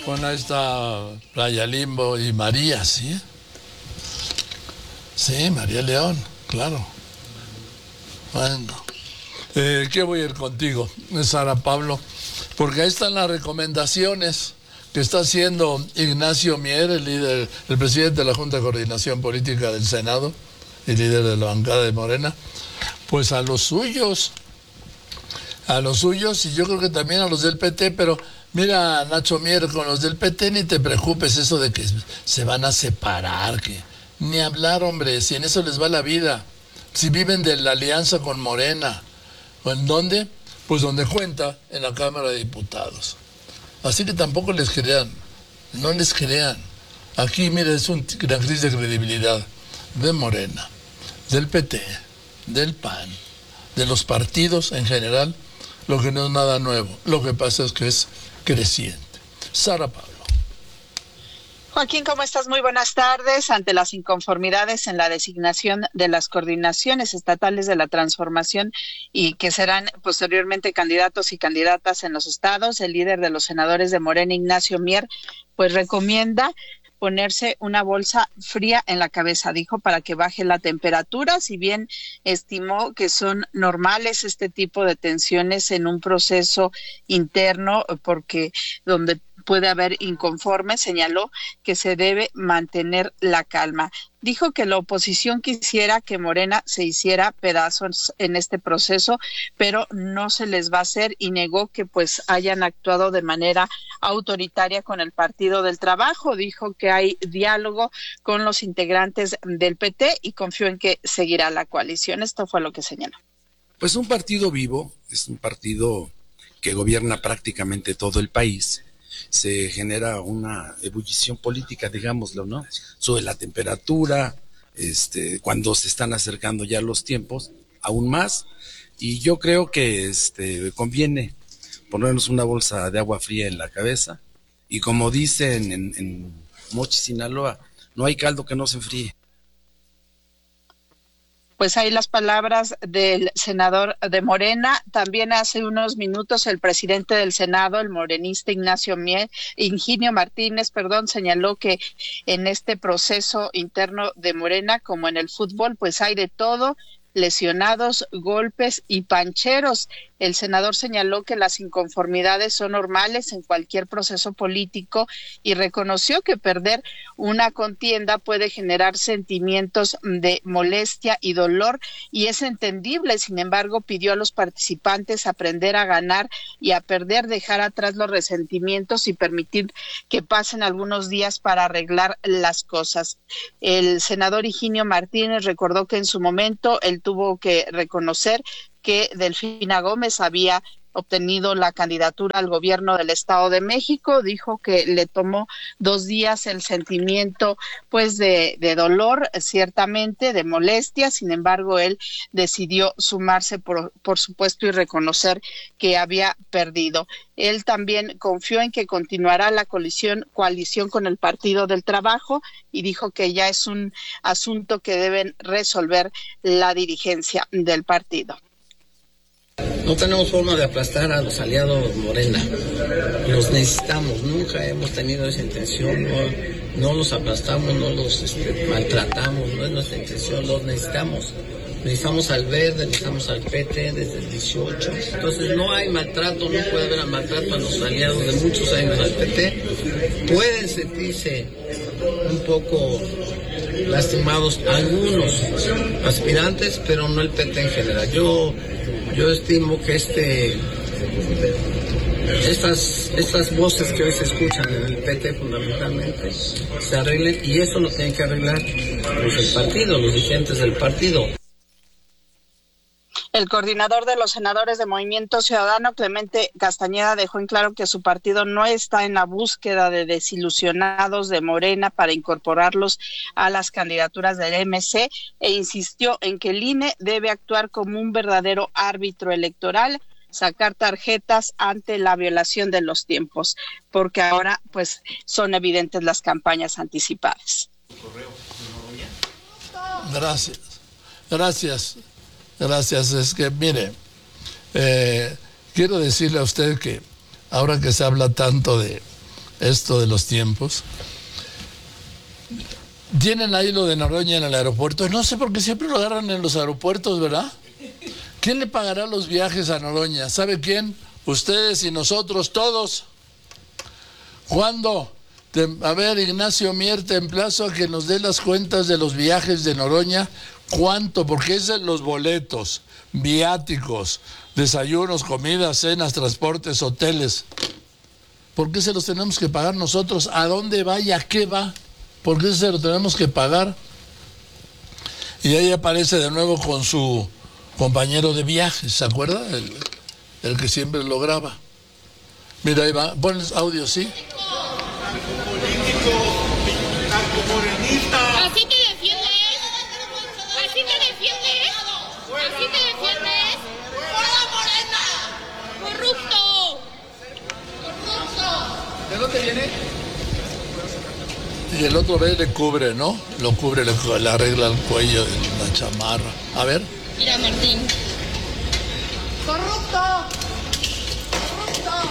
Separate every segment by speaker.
Speaker 1: Bueno, ahí está Playa Limbo y María, ¿sí? Sí, María León, claro. Bueno, ¿qué voy a ir contigo, Sara Pablo? Porque ahí están las recomendaciones que está haciendo Ignacio Mier, el presidente de la Junta de Coordinación Política del Senado y líder de la bancada de Morena, pues a los suyos, y yo creo que también a los del PT, pero mira, Nacho Mier, con los del PT ni te preocupes, eso de que se van a separar, que ni hablar, hombre, si en eso les va la vida, si viven de la alianza con Morena, ¿o en dónde? Pues donde cuenta, en la Cámara de Diputados. Así que tampoco les crean, no les crean. Aquí, mire, es una crisis de credibilidad de Morena, del PT, del PAN, de los partidos en general, lo que no es nada nuevo. Lo que pasa es que es creciente. Sara Pablo.
Speaker 2: Joaquín, ¿cómo estás? Muy buenas tardes. Ante las inconformidades en la designación de las coordinaciones estatales de la transformación y que serán posteriormente candidatos y candidatas en los estados, el líder de los senadores de Morena, Ignacio Mier, pues recomienda ponerse una bolsa fría en la cabeza, dijo, para que baje la temperatura, si bien estimó que son normales este tipo de tensiones en un proceso interno, porque donde puede haber inconformes, señaló que se debe mantener la calma. Dijo que la oposición quisiera que Morena se hiciera pedazos en este proceso, pero no se les va a hacer, y negó que pues hayan actuado de manera autoritaria con el Partido del Trabajo. Dijo que hay diálogo con los integrantes del PT y confió en que seguirá la coalición. Esto fue lo que señaló.
Speaker 3: Pues un partido vivo, es un partido que gobierna prácticamente todo el país. Se genera una ebullición política, digámoslo, ¿no? Sube la temperatura, cuando se están acercando ya los tiempos, aún más, y yo creo que conviene ponernos una bolsa de agua fría en la cabeza, y como dicen en Mochi, Sinaloa, no hay caldo que no se enfríe.
Speaker 2: Pues ahí las palabras del senador de Morena. También hace unos minutos el presidente del Senado, el morenista Higinio Martínez, señaló que en este proceso interno de Morena, como en el fútbol, pues hay de todo: lesionados, golpes y pancheros. El senador señaló que las inconformidades son normales en cualquier proceso político y reconoció que perder una contienda puede generar sentimientos de molestia y dolor, y es entendible. Sin embargo, pidió a los participantes aprender a ganar y a perder, dejar atrás los resentimientos y permitir que pasen algunos días para arreglar las cosas. El senador Higinio Martínez recordó que en su momento él tuvo que reconocer que Delfina Gómez había obtenido la candidatura al gobierno del Estado de México. Dijo que le tomó 2 días el sentimiento pues de dolor, ciertamente, de molestia. Sin embargo, él decidió sumarse, por supuesto, y reconocer que había perdido. Él también confió en que continuará la coalición con el Partido del Trabajo, y dijo que ya es un asunto que deben resolver la dirigencia del partido.
Speaker 4: No tenemos forma de aplastar a los aliados Morena. Los necesitamos, nunca hemos tenido esa intención, no los aplastamos, no los maltratamos, no es nuestra intención, los necesitamos. Necesitamos al Verde, necesitamos al PT desde el 18. Entonces no hay maltrato, no puede haber maltrato a los aliados de muchos años del PT. Pueden sentirse un poco lastimados algunos aspirantes, pero no el PT en general. Yo estimo que estas voces que hoy se escuchan en el PT fundamentalmente se arreglen, y eso lo tienen que arreglar el partido, los dirigentes del partido.
Speaker 2: El coordinador de los senadores de Movimiento Ciudadano, Clemente Castañeda, dejó en claro que su partido no está en la búsqueda de desilusionados de Morena para incorporarlos a las candidaturas del MC, e insistió en que el INE debe actuar como un verdadero árbitro electoral, sacar tarjetas ante la violación de los tiempos, porque ahora pues son evidentes las campañas anticipadas.
Speaker 1: Gracias. Es que, mire, quiero decirle a usted que ahora que se habla tanto de esto de los tiempos. Tienen ahí lo de Noroña en el aeropuerto. No sé por qué siempre lo agarran en los aeropuertos, ¿verdad? ¿Quién le pagará los viajes a Noroña? ¿Sabe quién? Ustedes y nosotros, todos. ¿Cuándo? A ver, Ignacio Mier, te emplazo a que nos dé las cuentas de los viajes de Noroña. ¿Cuánto? Porque es de los boletos, viáticos, desayunos, comidas, cenas, transportes, hoteles. ¿Por qué se los tenemos que pagar nosotros? ¿A dónde va y a qué va? ¿Por qué se lo tenemos que pagar? Y ahí aparece de nuevo con su compañero de viajes, ¿se acuerda? El que siempre lo graba. Mira, ahí va, pones audio, ¿sí?
Speaker 5: Así te defiendes, así te defiendes, así te defiendes. ¡Fuera Morena! ¡Corrupto! ¡Corrupto!
Speaker 1: ¿De dónde viene? Y el otro ve le cubre, ¿no? Lo cubre, le arregla el cuello, la chamarra. A ver.
Speaker 5: Mira, Martín. ¡Corrupto! ¡Corrupto!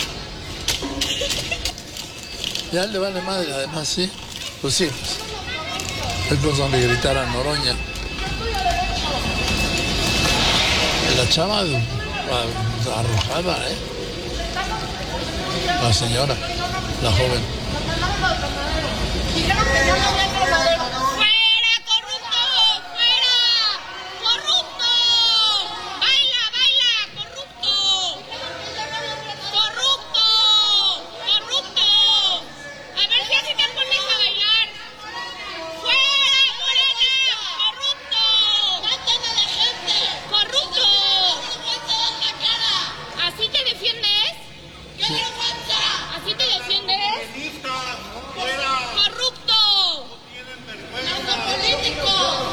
Speaker 1: Ya le vale madre, además, ¿sí? Pues sí, pues. Es cosa de gritar a Noroña. La chava arrojada, ¿eh? La señora, la joven.
Speaker 5: ¡Fuera, corrupto! ¡Fuera! ¡Corrupto! ¡Baila, baila! ¡Corrupto! ¡Corrupto! ¡Corrupto! A ver si así te pones a bailar. ¡Fuera, Morena! ¡Corrupto! ¡Maten a la gente! ¡Corrupto! ¿Así te defiendes? ¡Qué vergüenza! ¿Así te defiendes? ¡Corrupto! ¡Narcopolítico!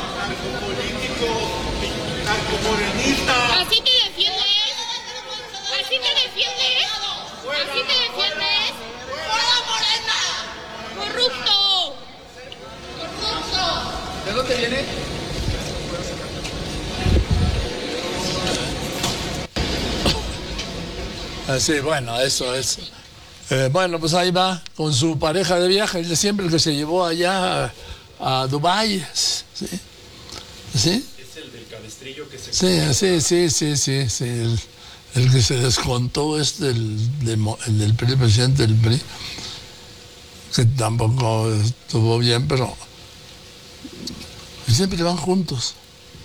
Speaker 5: ¿Así te defiendes? ¿Así te defiendes? ¿Así te defiendes? ¡Fuera Morena! ¡Corrupto! ¡Corrupto!
Speaker 1: ¿De dónde viene? Así, bueno, eso es. Bueno, pues ahí va con su pareja de viaje, el de siempre, el que se llevó allá a Dubái. ¿Sí? ¿Sí?
Speaker 6: Es el del cabestrillo que se...
Speaker 1: Sí. El que se descontó es el del PRI, presidente del PRI, que tampoco estuvo bien, pero siempre van juntos.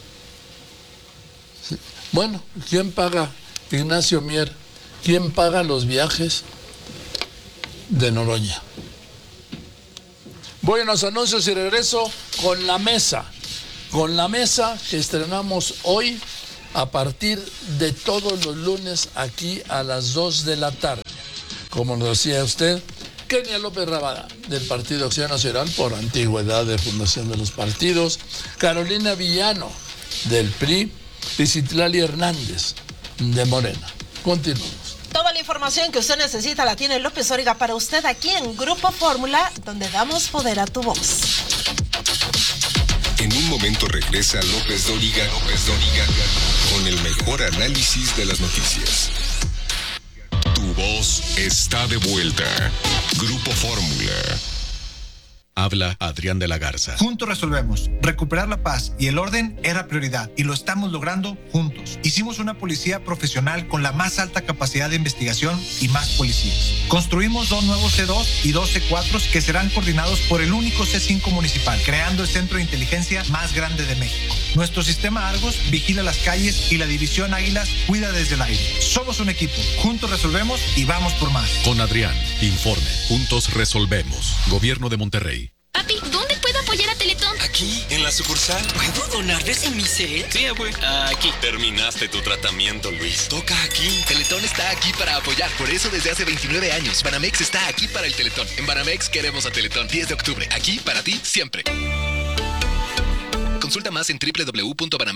Speaker 1: Sí. Bueno, ¿quién paga? Ignacio Mier. ¿Quién paga los viajes de Noroña? Voy a los anuncios y regreso con la mesa. Con la mesa que estrenamos hoy a partir de todos los lunes aquí a las 2 de la tarde. Como nos decía usted, Kenia López Rabada, del Partido Acción Nacional por antigüedad de fundación de los partidos, Carolina Villano, del PRI, y Citlali Hernández, de Morena. Continuamos.
Speaker 7: Toda la información que usted necesita la tiene López Dóriga para usted aquí en Grupo Fórmula, donde damos poder a tu voz.
Speaker 8: En un momento regresa López Dóriga con el mejor análisis de las noticias. Tu voz está de vuelta. Grupo Fórmula. Habla Adrián de la Garza.
Speaker 9: Juntos resolvemos. Recuperar la paz y el orden era prioridad y lo estamos logrando juntos. Hicimos una policía profesional con la más alta capacidad de investigación y más policías. Construimos 2 nuevos C2 y 2 C4 que serán coordinados por el único C5 municipal, creando el centro de inteligencia más grande de México. Nuestro sistema Argos vigila las calles y la división Águilas cuida desde el aire. Somos un equipo. Juntos resolvemos y vamos por más.
Speaker 8: Con Adrián, informe. Juntos resolvemos. Gobierno de Monterrey.
Speaker 5: Papi, ¿dónde puedo apoyar a Teletón?
Speaker 10: Aquí, en la sucursal.
Speaker 11: ¿Puedo donarles en mi set?
Speaker 10: Sí, güey. Aquí. Terminaste tu tratamiento, Luis.
Speaker 11: Toca aquí. Teletón está aquí para apoyar. Por eso desde hace 29 años. Banamex está aquí para el Teletón. En Banamex queremos a Teletón. 10 de octubre. Aquí para ti, siempre. Consulta más en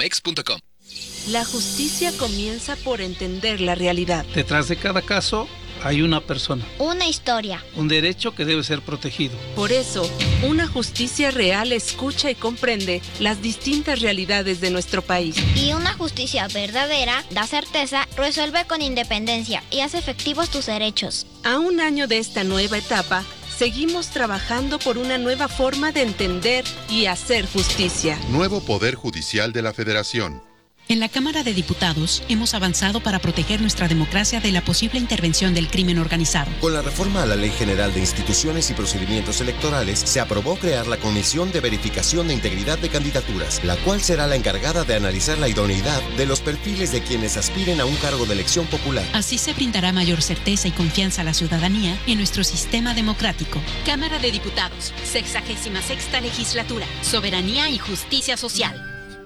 Speaker 11: www.banamex.com.
Speaker 12: La justicia comienza por entender la realidad.
Speaker 13: Detrás de cada caso
Speaker 12: hay una persona.
Speaker 13: Una historia.
Speaker 12: Un derecho que debe ser protegido.
Speaker 14: Por eso, una justicia real escucha y comprende las distintas realidades de nuestro país.
Speaker 13: Y una justicia verdadera da certeza, resuelve con independencia y hace efectivos tus derechos.
Speaker 14: A un año de esta nueva etapa, seguimos trabajando por una nueva forma de entender y hacer justicia.
Speaker 15: Nuevo Poder Judicial de la Federación.
Speaker 16: En la Cámara de Diputados hemos avanzado para proteger nuestra democracia de la posible intervención del crimen organizado.
Speaker 17: Con la reforma a la Ley General de Instituciones y Procedimientos Electorales, se aprobó crear la Comisión de Verificación de Integridad de Candidaturas, la cual será la encargada de analizar la idoneidad de los perfiles de quienes aspiren a un cargo de elección popular.
Speaker 16: Así se brindará mayor certeza y confianza a la ciudadanía en nuestro sistema democrático.
Speaker 18: Cámara de Diputados, 66ª Legislatura, Soberanía y Justicia Social.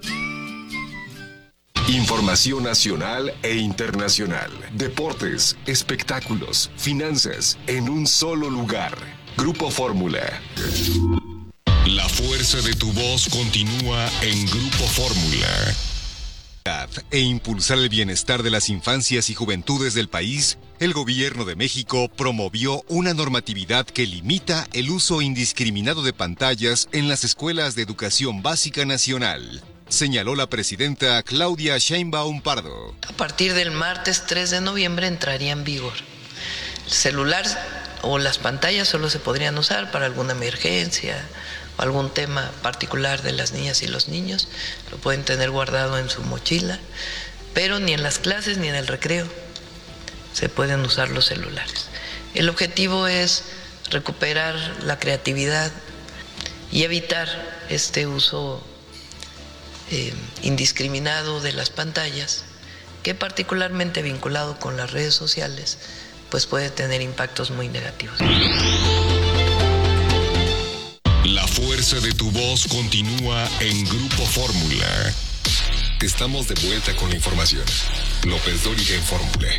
Speaker 8: Información nacional e internacional, deportes, espectáculos, finanzas, en un solo lugar. Grupo Fórmula. La fuerza de tu voz continúa en Grupo Fórmula.
Speaker 19: E impulsar el bienestar de las infancias y juventudes del país, el Gobierno de México promovió una normatividad que limita el uso indiscriminado de pantallas en las escuelas de educación básica nacional, señaló la presidenta Claudia Sheinbaum Pardo.
Speaker 20: A partir del martes 3 de noviembre entraría en vigor. El celular o las pantallas solo se podrían usar para alguna emergencia o algún tema particular de las niñas y los niños. Lo pueden tener guardado en su mochila, pero ni en las clases ni en el recreo se pueden usar los celulares. El objetivo es recuperar la creatividad y evitar este uso indiscriminado de las pantallas, que particularmente vinculado con las redes sociales, pues puede tener impactos muy negativos.
Speaker 8: La fuerza de tu voz continúa en Grupo Fórmula. Estamos de vuelta con la información. López Dóriga en Fórmula.